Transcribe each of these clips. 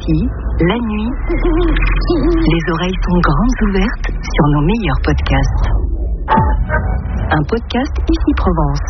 Ici, la nuit, les oreilles sont grandes ouvertes sur nos meilleurs podcasts. Un podcast Ici Provence.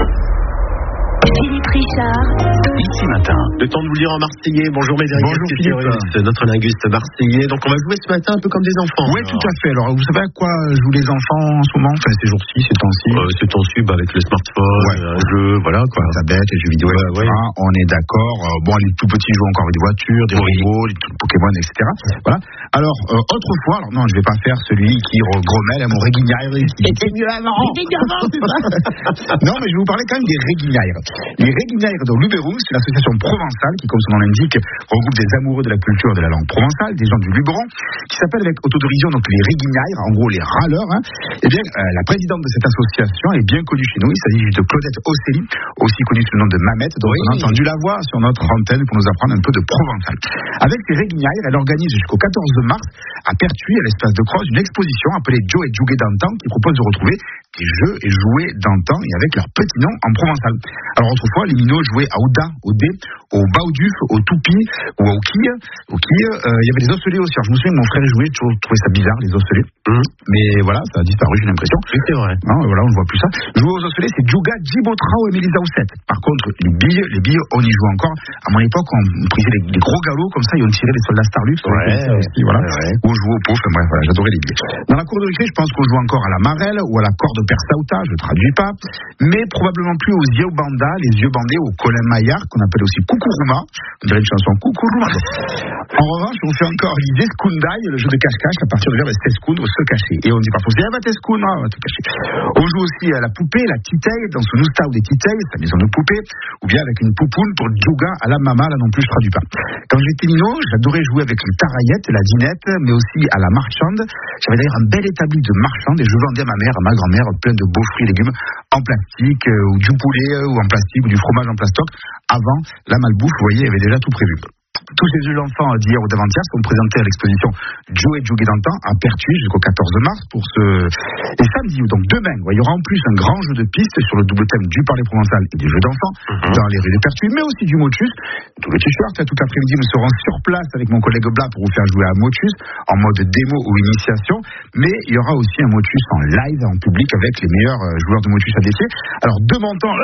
Philippe Richard. Ici matin. Le temps de vous lire en marseillais. Bonjour Médéric. Bonjour Philippe. Notre linguiste marseillais. Donc on va jouer ce matin un peu comme des enfants. Oui, tout à fait. Alors vous savez à quoi jouent les enfants en ce moment, enfin ces jours-ci, ces temps-ci Ces temps-ci, avec le smartphone, un jeu, voilà quoi. La tablette, les jeux vidéo, etc. On est d'accord. Bon, les tout petits jouent encore avec des voitures, des robots, des Pokémon, etc. Voilà. Alors, autrefois, alors non, je vais pas faire celui qui grommelle à mon réguignaire. C'était mieux avant, c'est ça. Non, mais je vais vous parler quand même des réguignaires. Les réguignaires de Luberon, c'est l'association provençale qui, comme son nom l'indique, regroupe des amoureux de la culture et de la langue provençale, des gens du Luberon, qui s'appelle avec autodérision donc les réguignaires, en gros les râleurs. Eh bien, la présidente de cette association est bien connue chez nous. Il s'agit de Claudette Osséli, aussi connue sous le nom de Mamette, dont on a entendu la voix sur notre antenne pour nous apprendre un peu de provençal. Avec ces réguignaires, elle organise jusqu'au 14 mars à Pertuis, à l'espace de Croze, une exposition appelée Joe et Jouguet d'antan qui propose de retrouver des jeux et jouets d'antan et avec leur petit nom en provençal. Alors autrefois, les minots jouaient à Ouda, au dé, au bauduf, au toupi ou au quille. Il y avait des osselets aussi. Alors, je me souviens que mon frère jouait, toujours trouvé ça bizarre, les osselets. Mais voilà, ça a disparu, j'ai l'impression. Oui, c'est vrai. Non, voilà, on ne voit plus ça. Jouer aux osselets, c'est Djouga, Djibotrao et Mélisa Ousset. Par contre, les billes, on y joue encore. À mon époque, on prisait les gros galops comme ça et on tirait les soldats Starlux. Voilà. Ou on jouait au pot. Enfin bref, voilà, j'adorais les billes. Dans la cour de récré, je pense qu'on joue encore à la marelle ou à la corde persauta, je traduis pas. Mais probablement plus aux yeux bandés, les yeux bandés, au colin maillard, qu'on appelle aussi Kukuruma. On dirait une chanson Kukuruma. En revanche, on fait encore l'idée Skundai, le jeu de cache-cache, à partir du verbe Seskun, se cacher. Et on dit parfois, va Teskun, va te cacher. On joue aussi à la poupée, la titeille, dans son ousta ou des titeilles, sa maison de poupée, ou bien avec une poupoune pour Djouga à la mama, là non plus je traduis pas. Quand j'étais minot, j'adorais jouer avec les taraillettes, la dinette, mais aussi à la marchande. J'avais d'ailleurs un bel établi de marchande et je vendais à ma mère, à ma grand-mère, plein de beaux fruits et légumes en plastique, ou du poulet, ou en plastique, ou du fromage en plastoc. Avant la malbouffe, vous voyez, il y avait déjà tout prévu. Tous ces jeux d'enfants d'hier ou d'avant-hier sont présentés à l'exposition Joe et Jouguet d'antan à Pertuis jusqu'au 14 mars et samedi, donc demain, il y aura en plus un grand jeu de piste sur le double thème du parler provençal et des jeux d'enfants dans les rues de Pertuis, mais aussi du motus. Tout le t-shirt, tout l'après-midi, nous serons sur place avec mon collègue Blas pour vous faire jouer à motus en mode démo ou initiation, mais il y aura aussi un motus en live, en public, avec les meilleurs joueurs de motus à défier. Alors, de mon temps,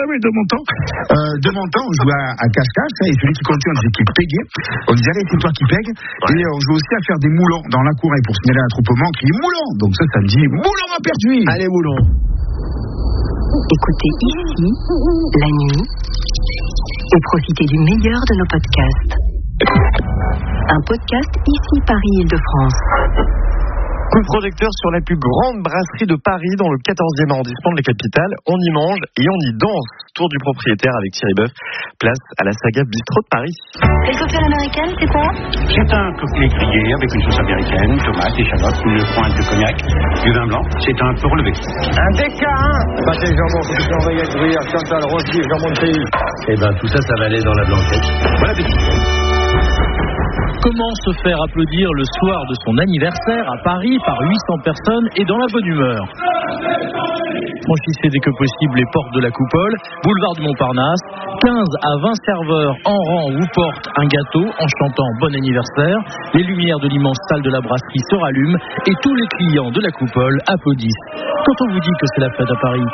on joue à cache-cache, et celui qui comptait, on disait qu'il pégait. On disait, allez, c'est toi qui pègue. Et on joue aussi à faire des moulons dans la cour et pour signaler un attroupement, on crie moulons. Donc ça me dit moulons à Pertuis. Allez, moulons. Écoutez ici, la nuit, et profitez du meilleur de nos podcasts. Un podcast Ici Paris-Île-de-France. Coup de projecteur sur la plus grande brasserie de Paris dans le 14e arrondissement de la capitale. On y mange et on y danse. Tour du propriétaire avec Thierry Boeuf. Place à la saga Bistrot de Paris. Et le cocktail américain, c'est quoi? C'est un cocktail grillé avec une sauce américaine, tomates, échalotes, une pointe de cognac, du vin blanc. C'est un peu relevé. Un déca, pâté jambon, confiture oreillette, gruyère, Chantal, rosé, jambon de pays. Eh ben tout ça va aller dans la blanquette. Voilà, petit. Comment se faire applaudir le soir de son anniversaire à Paris par 800 personnes et dans la bonne humeur? Franchissez dès que possible les portes de la Coupole, boulevard du Montparnasse. 15 à 20 serveurs en rang vous portent un gâteau en chantant bon anniversaire. Les lumières de l'immense salle de la brasserie se rallument et tous les clients de la Coupole applaudissent. Quand on vous dit que c'est la fête à Paris.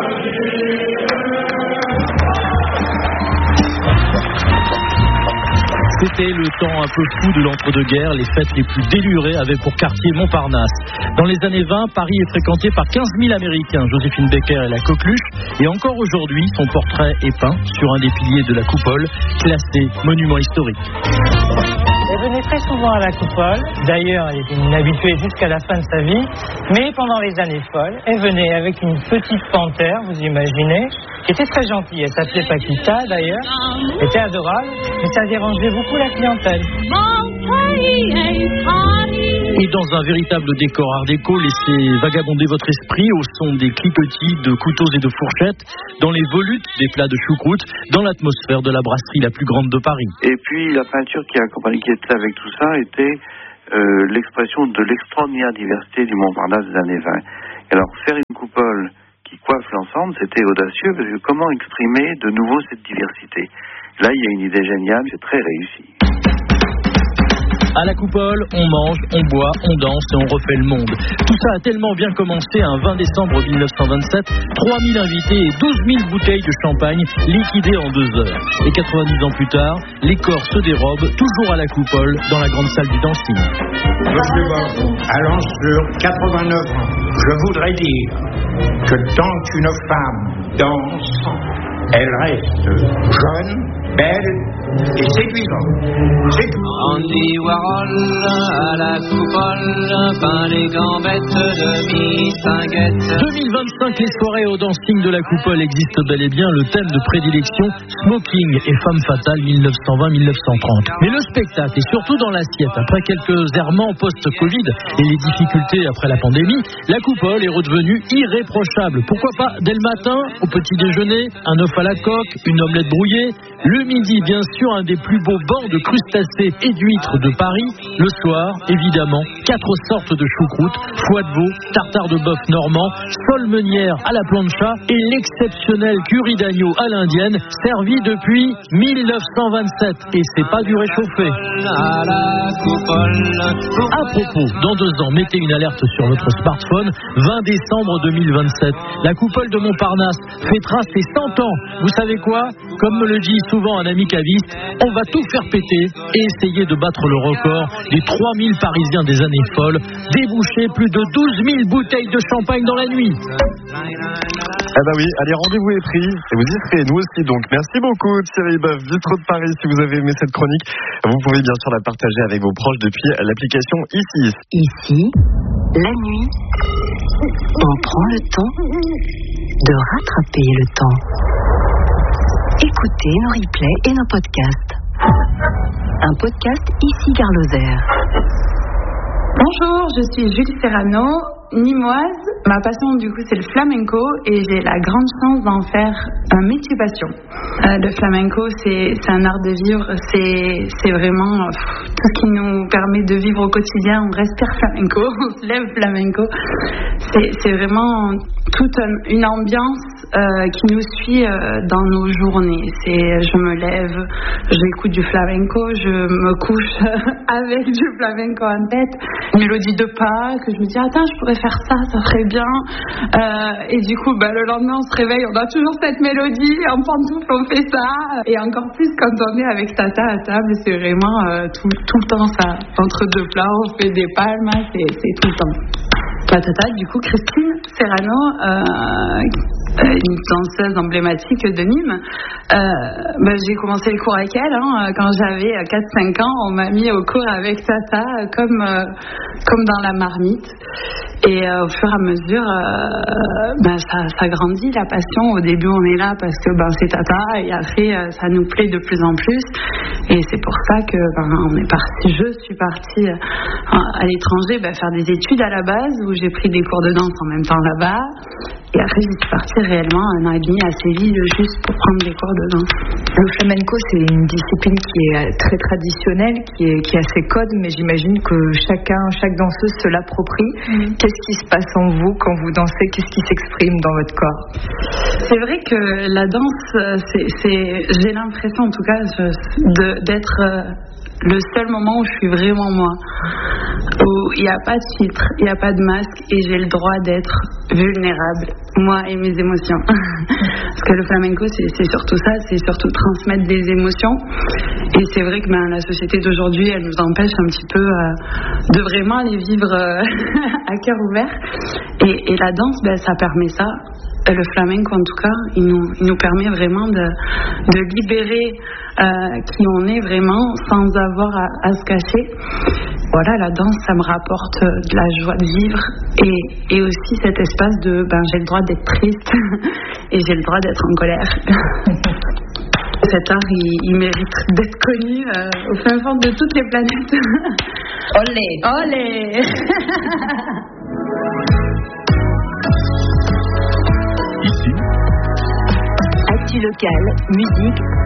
C'était le temps un peu fou de l'entre-deux-guerres. Les fêtes les plus délurées avaient pour quartier Montparnasse. Dans les années 20, Paris est fréquenté par 15 000 Américains. Joséphine Baker et la coqueluche. Et encore aujourd'hui, son portrait est peint sur un des piliers de la Coupole, classé monument historique. Elle venait très souvent à la Coupole. D'ailleurs, elle était une habituée jusqu'à la fin de sa vie. Mais pendant les années folles, elle venait avec une petite panthère, vous imaginez, qui était très gentille. Elle s'appelait Paquita, d'ailleurs. Elle était adorable, mais ça dérangeait beaucoup la clientèle. Et dans un véritable décor art déco, laissez vagabonder votre esprit au son des cliquetis de couteaux et de fourchettes, dans les volutes des plats de choucroute, dans l'atmosphère de la brasserie la plus grande de Paris. Et puis la peinture qui était avec tout ça était l'expression de l'extraordinaire diversité du Montparnasse des années 20. Et alors faire une coupole qui coiffe l'ensemble, c'était audacieux, parce que comment exprimer de nouveau cette diversité? Là, il y a une idée géniale, c'est très réussi. À la coupole, on mange, on boit, on danse et on refait le monde. Tout ça a tellement bien commencé un 20 décembre 1927. 3000 invités et 12 000 bouteilles de champagne liquidées en 2 heures. Et 90 ans plus tard, les corps se dérobent, toujours à la coupole, dans la grande salle du dancing. Monsieur Bob, à l'an sur 89 ans, je voudrais dire que tant qu'une femme danse, elle reste jeune, belle et séduisante. C'est tout. Andy Warhol à la coupole, peint les gambettes de Miss Singuette. 2025, les soirées au dancing de la coupole existent bel et bien. Le thème de prédilection, smoking et femme fatale 1920-1930. Mais le spectacle est surtout dans l'assiette. Après quelques errements post-Covid et les difficultés après la pandémie, la coupole est redevenue irréprochable. Pourquoi pas dès le matin, au petit déjeuner, un œuf à la coque, une omelette brouillée. Le midi, bien sûr, un des plus beaux bancs de crustacés et d'huîtres de Paris. Le soir, évidemment, 4 sortes de choucroute, foie de veau, tartare de bœuf normand, solmenière à la plancha et l'exceptionnel curry d'agneau à l'indienne, servi depuis 1927. Et c'est pas du réchauffé. À propos, dans 2 ans, mettez une alerte sur votre smartphone. 20 décembre 2027. La coupole de Montparnasse fêtera ses 100 ans. Vous savez quoi ? Comme me le dit souvent un ami caviste, on va tout faire péter et essayer de battre le record des 3000 Parisiens des années folles, déboucher plus de 12 000 bouteilles de champagne dans la nuit. Ah bah oui, allez, rendez-vous est pris et vous y serez, nous aussi donc. Merci beaucoup Thierry Boeuf, Bistrot de Paris. Si vous avez aimé cette chronique, vous pouvez bien sûr la partager avec vos proches depuis l'application Ici. Ici, la nuit, on prend le temps de rattraper le temps. Écoutez nos replays et nos podcasts. Un podcast Ici Gare Lozère. Bonjour, je suis Julie Serrano, nîmoise. Ma passion du coup c'est le flamenco et j'ai la grande chance d'en faire un métier passion. Le flamenco c'est un art de vivre, c'est vraiment tout ce qui nous permet de vivre au quotidien. On respire flamenco, on se lève flamenco. C'est vraiment toute une ambiance qui nous suit dans nos journées. Je me lève, j'écoute du flamenco, je me couche avec du flamenco en tête, une mélodie de pas que je me dis attends je pourrais faire ça ferait bien et du coup le lendemain on se réveille, on a toujours cette mélodie en pantoufle, on fait ça et encore plus quand on est avec Tata à table, c'est vraiment tout le temps ça, entre 2 plats on fait des palmes, c'est tout le temps. Ma tata, du coup, Christine Serrano, une danseuse emblématique de Nîmes. J'ai commencé les cours avec elle. Quand j'avais 4-5 ans, on m'a mis au cours avec tata, comme dans la marmite. Et au fur et à mesure, ça grandit la passion. Au début, on est là parce que c'est tata, et après, ça nous plaît de plus en plus. Et c'est pour ça que je suis partie à l'étranger faire des études à la base, où j'ai pris des cours de danse en même temps là-bas. Et après, je suis partie réellement 1 an et demi à Séville juste pour prendre des cours de danse. Le flamenco, c'est une discipline qui est très traditionnelle, qui a ses codes, mais j'imagine que chaque danseuse se l'approprie. Qu'est-ce qui se passe en vous quand vous dansez ? Qu'est-ce qui s'exprime dans votre corps ? C'est vrai que la danse, j'ai l'impression en tout cas d'être le seul moment où je suis vraiment moi, où il n'y a pas de filtre, il n'y a pas de masque et j'ai le droit d'être vulnérable, moi et mes émotions. Parce que le flamenco c'est surtout ça, c'est surtout transmettre des émotions, et c'est vrai que la société d'aujourd'hui elle nous empêche un petit peu de vraiment les vivre à cœur ouvert, et la danse ça permet ça. Le flamenco en tout cas il nous permet vraiment de libérer qui on est vraiment sans avoir à se cacher. Voilà, la danse ça me rapporte de la joie de vivre, et aussi cet espace de j'ai le droit d'être triste et j'ai le droit d'être en colère. Cet art il mérite d'être connu au fin fond de toutes les planètes. Olé, olé. Actu locale, musique,